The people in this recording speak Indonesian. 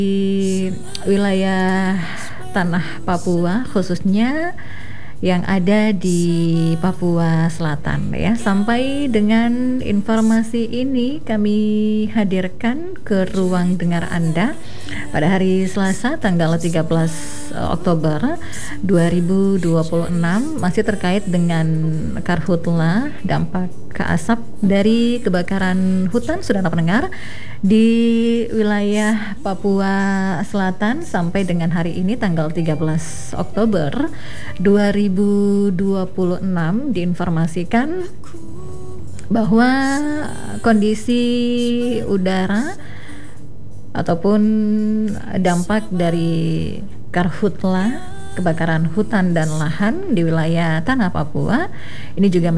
wilayah tanah Papua, khususnya yang ada di Papua Selatan ya. Sampai dengan informasi ini kami hadirkan ke ruang dengar Anda pada hari Selasa tanggal 13 Oktober 2026, masih terkait dengan Karhutla, dampak asap dari kebakaran hutan, saudara pendengar, di wilayah Papua Selatan sampai dengan hari ini tanggal 13 Oktober 2026 diinformasikan bahwa kondisi udara ataupun dampak dari Karhutla, kebakaran hutan dan lahan di wilayah tanah Papua ini juga